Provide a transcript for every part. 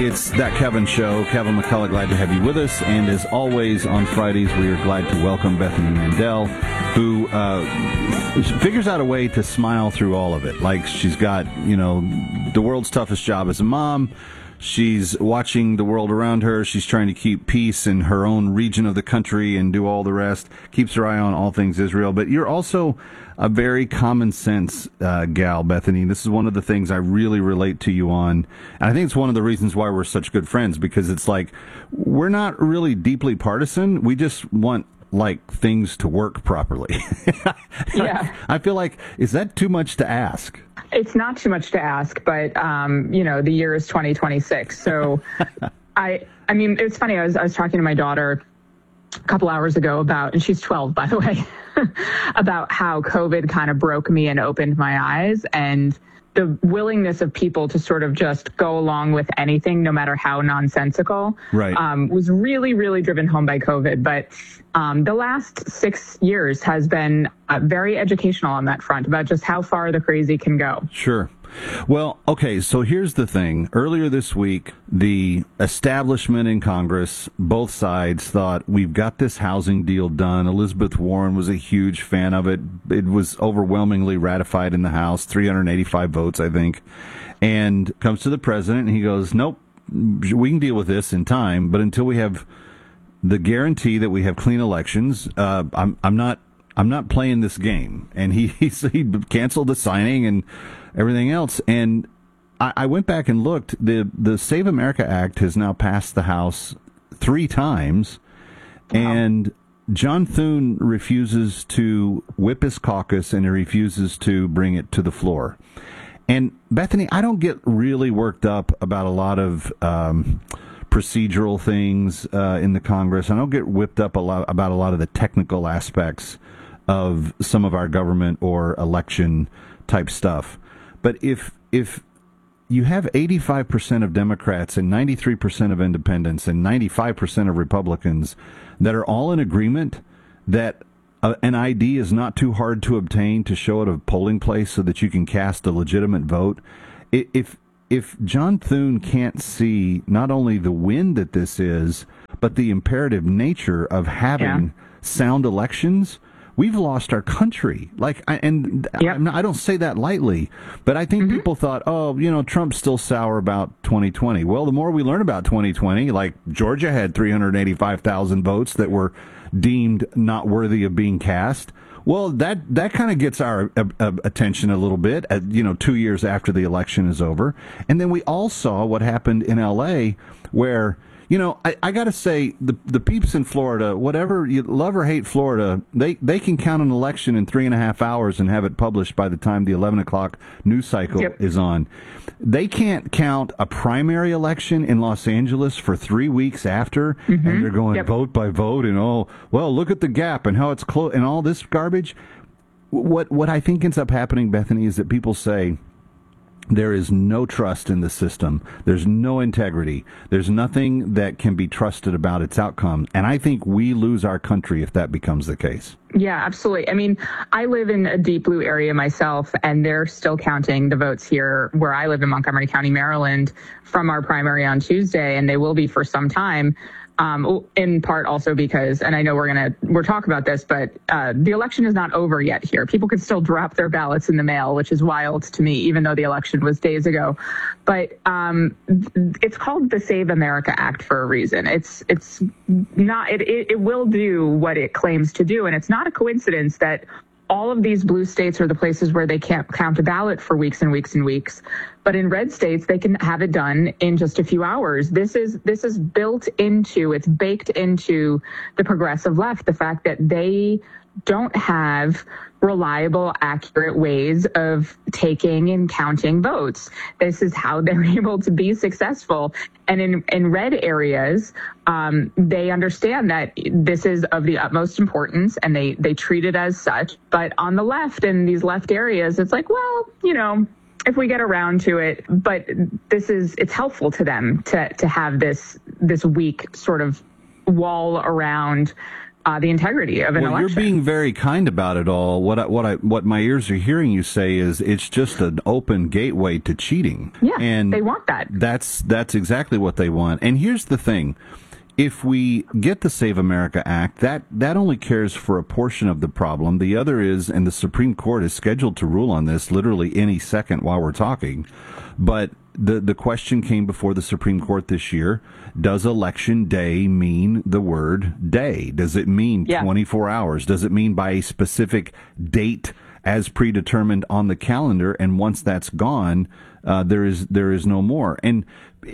It's That Kevin Show. Kevin McCullough, glad to have you with us. And as always, on Fridays, we are glad to welcome Bethany Mandel, who figures out a way to smile through all of it. Like, she's got, the world's toughest job as a mom. She's watching the world around her. She's trying to keep peace in her own region of the country and do all the rest. Keeps her eye on all things Israel. But you're also a very common sense gal, Bethany. This is one of the things I really relate to you on. And I think it's one of the reasons why we're such good friends, because it's like, we're not really deeply partisan. We just want things to work properly. Yeah. I feel like, is that too much to ask? It's not too much to ask, but, the year is 2026. So I mean, it's funny. I was talking to my daughter a couple hours ago and she's 12, by the way, about how COVID kind of broke me and opened my eyes, and the willingness of people to sort of just go along with anything, no matter how nonsensical, right, was really, really driven home by COVID. But the last 6 years has been very educational on that front about just how far the crazy can go. Sure. Well, okay, so here's the thing. Earlier this week, the establishment in Congress, both sides, thought, we've got this housing deal done. Elizabeth Warren was a huge fan of it. It was overwhelmingly ratified in the House, 385 votes, I think. And comes to the president, and he goes, nope, we can deal with this in time, but until we have the guarantee that we have clean elections, I'm not playing this game. And he canceled the signing and everything else. And I went back and looked. The Save America Act has now passed the House 3 times. Wow. And John Thune refuses to whip his caucus, and he refuses to bring it to the floor. And Bethany, I don't get really worked up about a lot of procedural things in the Congress. I don't get whipped up about a lot of the technical aspects of some of our government or election type stuff. But if you have 85% of Democrats and 93% of independents and 95% of Republicans that are all in agreement that an ID is not too hard to obtain to show at a polling place so that you can cast a legitimate vote, if John Thune can't see not only the win that this is, but the imperative nature of having sound elections, we've lost our country. I don't say that lightly, but I think people thought, Trump's still sour about 2020. Well, the more we learn about 2020, like Georgia had 385,000 votes that were deemed not worthy of being cast. Well, that kind of gets our attention a little bit, 2 years after the election is over. And then we all saw what happened in L.A., where, I got to say, the peeps in Florida, whatever you love or hate Florida, they can count an election in 3.5 hours and have it published by the time the 11 o'clock news cycle is on. They can't count a primary election in Los Angeles for 3 weeks after, and they're going vote by vote, and look at the gap and how it's close and all this garbage. What I think ends up happening, Bethany, is that people say, there is no trust in the system. There's no integrity. There's nothing that can be trusted about its outcome. And I think we lose our country if that becomes the case. Yeah, absolutely. I mean, I live in a deep blue area myself, and they're still counting the votes here where I live in Montgomery County, Maryland, from our primary on Tuesday, and they will be for some time. In part also because, and I know we'll talk about this, but the election is not over yet here. People can still drop their ballots in the mail, which is wild to me, even though the election was days ago. But it's called the Save America Act for a reason. It's not, it will do what it claims to do. And it's not a coincidence that all of these blue states are the places where they can't count a ballot for weeks and weeks and weeks. But in red states, they can have it done in just a few hours. This is it's baked into the progressive left, the fact that they don't have reliable, accurate ways of taking and counting votes. This is how they're able to be successful. And in red areas, they understand that this is of the utmost importance, and they treat it as such. But on the left, in these left areas, it's like, well, if we get around to it, but it's helpful to them to have this weak sort of wall around the integrity of an election. You're being very kind about it all. What my ears are hearing you say is it's just an open gateway to cheating. Yeah, and they want that. That's exactly what they want. And here's the thing. If we get the Save America Act, that only cares for a portion of the problem. The other is, and the Supreme Court is scheduled to rule on this literally any second while we're talking, but the question came before the Supreme Court this year. Does election day mean the word day? Does it mean 24 hours? Does it mean by a specific date as predetermined on the calendar? And once that's gone, there is no more. And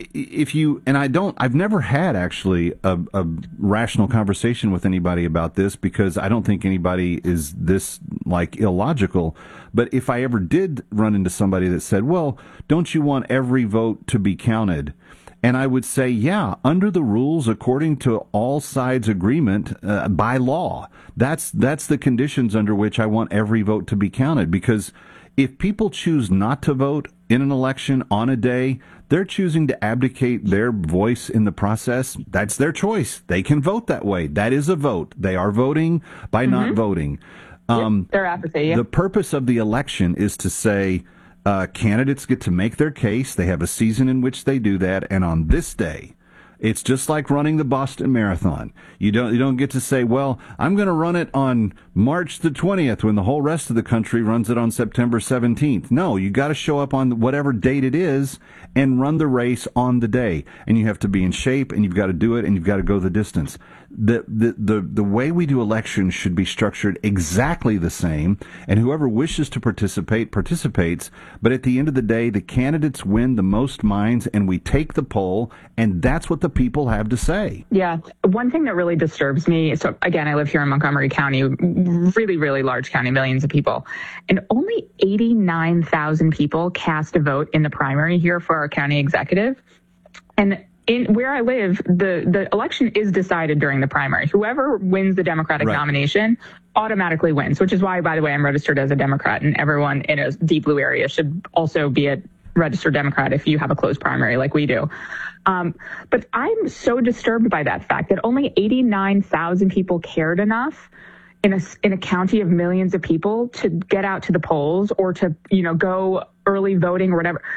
I've never had actually a rational conversation with anybody about this, because I don't think anybody is this illogical. But if I ever did run into somebody that said, well, don't you want every vote to be counted? And I would say, yeah, under the rules, according to all sides' agreement, by law, that's the conditions under which I want every vote to be counted. Because if people choose not to vote in an election on a day, they're choosing to abdicate their voice in the process. That's their choice. They can vote that way. That is a vote. They are voting by not voting. Their apathy. The purpose of the election is to say, candidates get to make their case. They have a season in which they do that. And on this day, it's just like running the Boston Marathon. You don't get to say, well, I'm going to run it on March the 20th when the whole rest of the country runs it on September 17th. No, you got to show up on whatever date it is and run the race on the day. And you have to be in shape, and you've got to do it, and you've got to go the distance. The way we do elections should be structured exactly the same, and whoever wishes to participate participates. But at the end of the day, the candidates win the most minds, and we take the poll, and that's what the people have to say. Yeah. One thing that really disturbs me, so again, I live here in Montgomery County, really, really large county, millions of people, and only 89,000 people cast a vote in the primary here for our county executive. And in where I live, the election is decided during the primary. Whoever wins the Democratic nomination automatically wins, which is why, by the way, I'm registered as a Democrat, and everyone in a deep blue area should also be a registered Democrat if you have a closed primary like we do. But I'm so disturbed by that fact that only 89,000 people cared enough in a county of millions of people to get out to the polls or to, go early voting or whatever.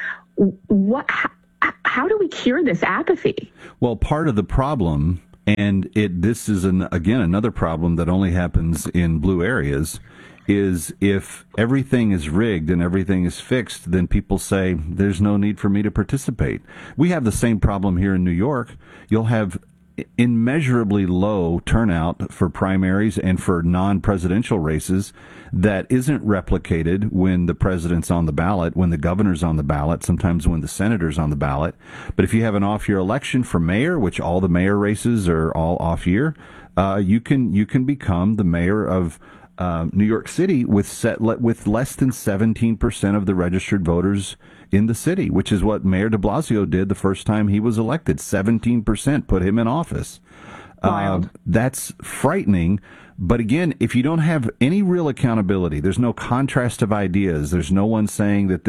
How do we cure this apathy? Well, part of the problem, and this is again another problem that only happens in blue areas, is if everything is rigged and everything is fixed, then people say there's no need for me to participate. We have the same problem here in New York. You'll have immeasurably low turnout for primaries and for non-presidential races that isn't replicated when the president's on the ballot, when the governor's on the ballot, sometimes when the senator's on the ballot. But if you have an off-year election for mayor, which all the mayor races are all off-year, you can become the mayor of New York City with less than 17% of the registered voters in the city, which is what Mayor de Blasio did the first time he was elected. 17% put him in office. That's frightening. But again, if you don't have any real accountability, there's no contrast of ideas. There's no one saying that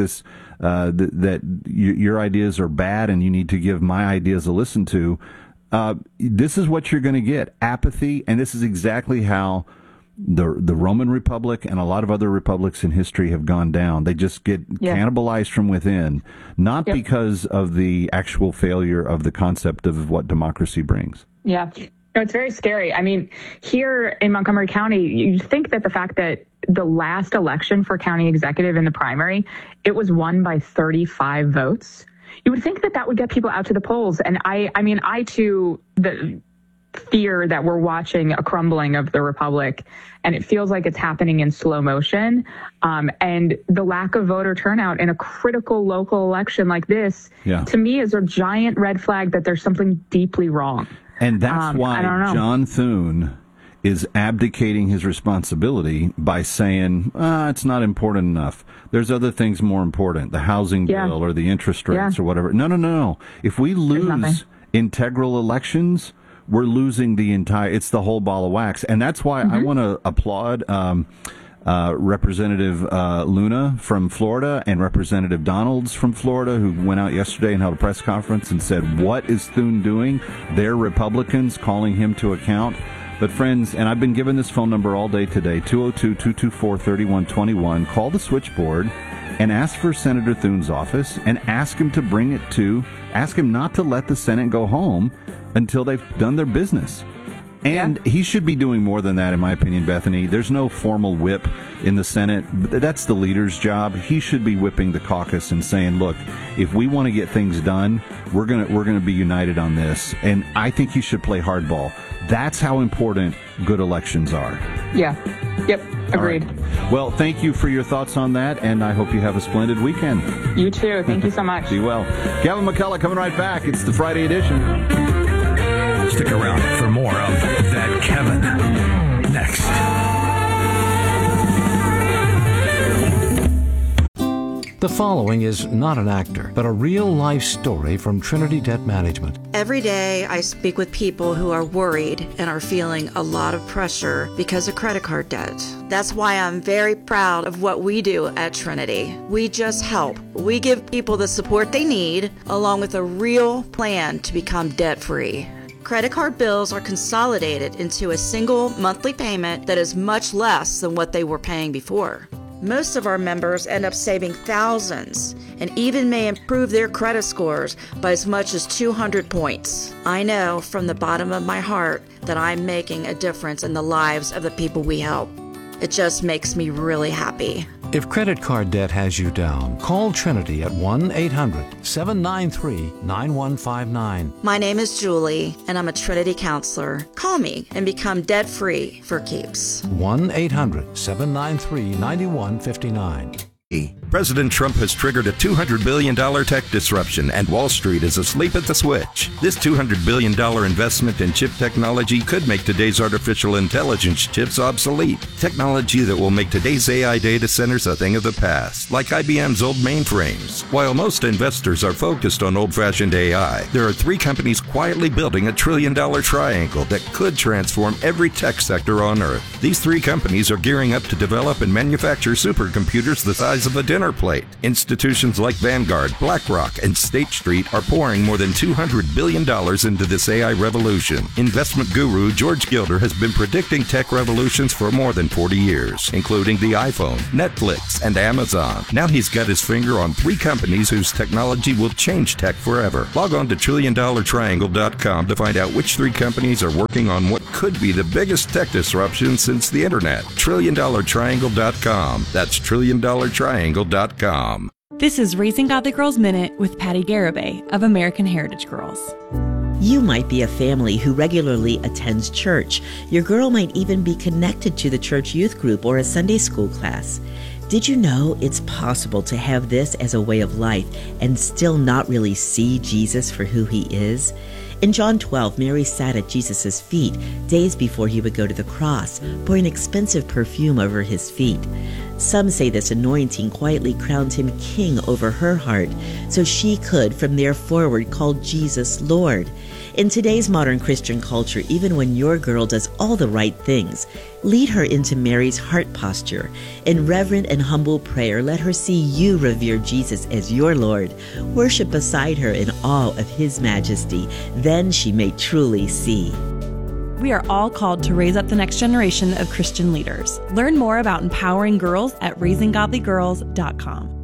your ideas are bad and you need to give my ideas a listen to. This is what you're going to get: apathy, and this is exactly how the Roman Republic and a lot of other republics in history have gone down. They just get cannibalized from within, not because of the actual failure of the concept of what democracy brings. Yeah. No, it's very scary. I mean, here in Montgomery County, you think that the fact that the last election for county executive in the primary, it was won by 35 votes. You would think that would get people out to the polls. And I too, fear that we're watching a crumbling of the republic, and it feels like it's happening in slow motion. And the lack of voter turnout in a critical local election like this, to me, is a giant red flag that there's something deeply wrong. And that's why John Thune is abdicating his responsibility by saying, it's not important enough. There's other things more important, the housing bill or the interest rates or whatever. No. If we lose integral elections, we're losing it's the whole ball of wax. And that's why I want to applaud Representative Luna from Florida and Representative Donalds from Florida, who went out yesterday and held a press conference and said, what is Thune doing? They're Republicans calling him to account. But friends, and I've been given this phone number all day today, 202-224-3121. Call the switchboard and ask for Senator Thune's office and ask him not to let the Senate go home until they've done their business. And he should be doing more than that, in my opinion, Bethany. There's no formal whip in the Senate. That's the leader's job. He should be whipping the caucus and saying, look, if we want to get things done, we're gonna be united on this. And I think he should play hardball. That's how important good elections are. Yeah. Yep. Agreed. Right. Well, thank you for your thoughts on that, and I hope you have a splendid weekend. You too. Thank you so much. Be well. Kevin McCullough coming right back. It's the Friday edition. Stick around for more of That Kevin next. The following is not an actor, but a real-life story from Trinity Debt Management. Every day I speak with people who are worried and are feeling a lot of pressure because of credit card debt. That's why I'm very proud of what we do at Trinity. We just help. We give people the support they need, along with a real plan to become debt-free. Credit card bills are consolidated into a single monthly payment that is much less than what they were paying before. Most of our members end up saving thousands and even may improve their credit scores by as much as 200 points. I know from the bottom of my heart that I'm making a difference in the lives of the people we help. It just makes me really happy. If credit card debt has you down, call Trinity at 1-800-793-9159. My name is Julie, and I'm a Trinity counselor. Call me and become debt-free for keeps. 1-800-793-9159. President Trump has triggered a $200 billion tech disruption, and Wall Street is asleep at the switch. This $200 billion investment in chip technology could make today's artificial intelligence chips obsolete. Technology that will make today's AI data centers a thing of the past, like IBM's old mainframes. While most investors are focused on old-fashioned AI, there are three companies quietly building a $1 trillion triangle that could transform every tech sector on Earth. These three companies are gearing up to develop and manufacture supercomputers the size of a dinner plate. Institutions like Vanguard, BlackRock, and State Street are pouring more than $200 billion into this AI revolution. Investment guru George Gilder has been predicting tech revolutions for more than 40 years, including the iPhone, Netflix, and Amazon. Now he's got his finger on three companies whose technology will change tech forever. Log on to TrillionDollarTriangle.com to find out which three companies are working on what could be the biggest tech disruption since the internet. TrillionDollarTriangle.com. That's TrillionDollarTriangle.com. This is Raising Godly Girls Minute with Patty Garibay of American Heritage Girls. You might be a family who regularly attends church. Your girl might even be connected to the church youth group or a Sunday school class. Did you know it's possible to have this as a way of life and still not really see Jesus for who he is? In John 12, Mary sat at Jesus' feet days before he would go to the cross, pouring expensive perfume over his feet. Some say this anointing quietly crowned him king over her heart, so she could, from there forward, call Jesus Lord. In today's modern Christian culture, even when your girl does all the right things, lead her into Mary's heart posture. In reverent and humble prayer, let her see you revere Jesus as your Lord. Worship beside her in awe of his majesty. Then she may truly see. We are all called to raise up the next generation of Christian leaders. Learn more about empowering girls at raisinggodlygirls.com.